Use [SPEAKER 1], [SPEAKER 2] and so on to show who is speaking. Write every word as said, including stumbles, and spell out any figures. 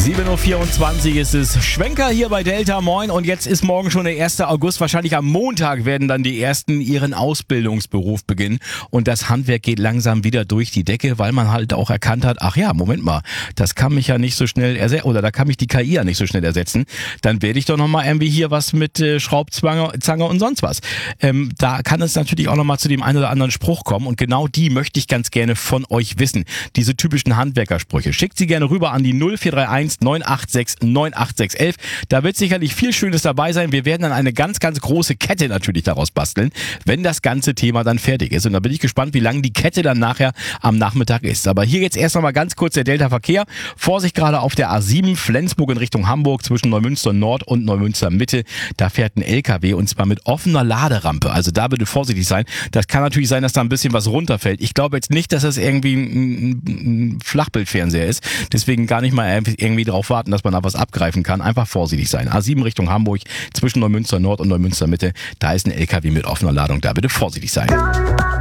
[SPEAKER 1] sieben Uhr vierundzwanzig ist es. Schwenker hier bei Delta, moin. Und jetzt ist morgen schon der erste August. Wahrscheinlich am Montag werden dann die Ersten ihren Ausbildungsberuf beginnen. Und das Handwerk geht langsam wieder durch die Decke, weil man halt auch erkannt hat, ach ja, Moment mal, das kann mich ja nicht so schnell ersetzen, oder da kann mich die K I ja nicht so schnell ersetzen. Dann werde ich doch nochmal irgendwie hier was mit äh, Schraubzange Zange und sonst was. Ähm, da kann es natürlich auch nochmal zu dem einen oder anderen Spruch kommen. Und genau die möchte ich ganz gerne von euch wissen. Diese typischen Handwerkersprüche. Schickt sie gerne rüber an die null vier drei eins neun acht sechs neun acht sechs eins eins. Da wird sicherlich viel Schönes dabei sein. Wir werden dann eine ganz, ganz große Kette natürlich daraus basteln, wenn das ganze Thema dann fertig ist. Und da bin ich gespannt, wie lange die Kette dann nachher am Nachmittag ist. Aber hier jetzt erst noch mal ganz kurz der Delta-Verkehr. Vorsicht gerade auf der A sieben, Flensburg in Richtung Hamburg, zwischen Neumünster Nord und Neumünster Mitte. Da fährt ein L K W und zwar mit offener Laderampe. Also da bitte vorsichtig sein. Das kann natürlich sein, dass da ein bisschen was runterfällt. Ich glaube jetzt nicht, dass das irgendwie ein, ein Flachbildfernseher ist. Deswegen gar nicht mal irgendwie darauf warten, dass man da was abgreifen kann. Einfach vorsichtig sein. A sieben Richtung Hamburg, zwischen Neumünster Nord und Neumünster Mitte. Da ist ein L K W mit offener Ladung. Da bitte vorsichtig sein.